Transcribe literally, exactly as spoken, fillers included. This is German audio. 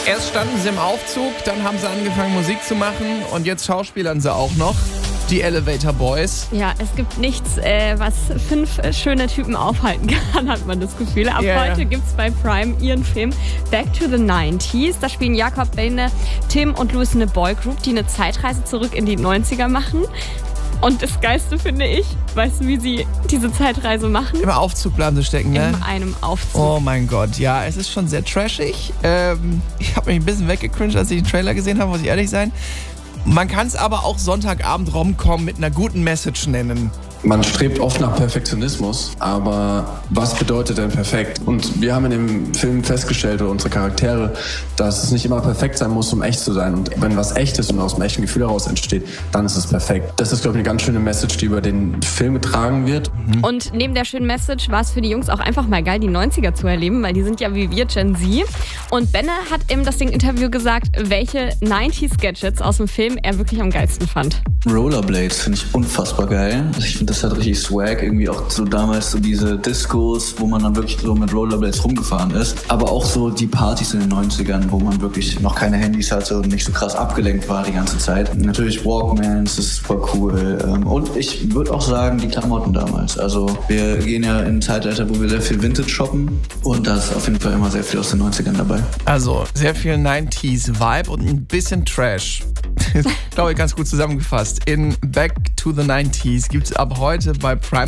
Erst standen sie im Aufzug, dann haben sie angefangen Musik zu machen und jetzt schauspielern sie auch noch. Die Elevator Boys. Ja, es gibt nichts, äh, was fünf äh, schöne Typen aufhalten kann, hat man das Gefühl. Ab yeah. heute gibt's bei Prime ihren Film Back to the neunziger. Da spielen Jakob Bene, Tim und Louis eine Boygroup, die eine Zeitreise zurück in die neunziger machen. Und das Geilste finde ich, weißt du, wie sie diese Zeitreise machen? Im Aufzug bleiben sie stecken, ne? In einem Aufzug. Oh mein Gott, ja, es ist schon sehr trashig. Ähm, ich habe mich ein bisschen weggecringed, als ich den Trailer gesehen habe, muss ich ehrlich sein. Man kann es aber auch Sonntagabend Rom-Com mit einer guten Message nennen. Man strebt oft nach Perfektionismus, aber was bedeutet denn perfekt? Und wir haben in dem Film festgestellt, oder unsere Charaktere, dass es nicht immer perfekt sein muss, um echt zu sein. Und wenn was echt ist und aus einem echten Gefühl heraus entsteht, dann ist es perfekt. Das ist, glaube ich, eine ganz schöne Message, die über den Film getragen wird. Mhm. Und neben der schönen Message war es für die Jungs auch einfach mal geil, die neunziger zu erleben, weil die sind ja wie wir Gen Z. Und Benne hat im das Ding-Interview gesagt, welche neunziger-Gadgets aus dem Film er wirklich am geilsten fand. Rollerblades finde ich unfassbar geil. Ich finde, das hat richtig Swag. Irgendwie auch so damals so diese Discos, wo man dann wirklich so mit Rollerblades rumgefahren ist. Aber auch so die Partys in den neunzigern, wo man wirklich noch keine Handys hatte und nicht so krass abgelenkt war die ganze Zeit. Natürlich Walkmans, das ist voll cool. Und ich würde auch sagen, die Klamotten damals. Also wir gehen ja in ein Zeitalter, wo wir sehr viel Vintage shoppen. Und da ist auf jeden Fall immer sehr viel aus den neunzigern dabei. Also sehr viel neunziger-Vibe und ein bisschen Trash. Glaube ich, ganz gut zusammengefasst. In Back to the neunziger gibt es ab heute bei Prime